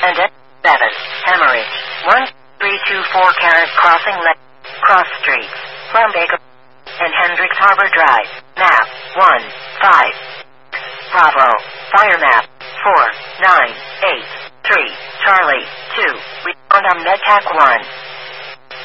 and 7, Hemorrhage, 1324 Carrot Crossing Cross Street, Plumbago, and Hendricks Harbor Drive, map, 1, 5. Bravo, fire map, 4, 9, 8, 3, Charlie, 2, respond on MedTac 1.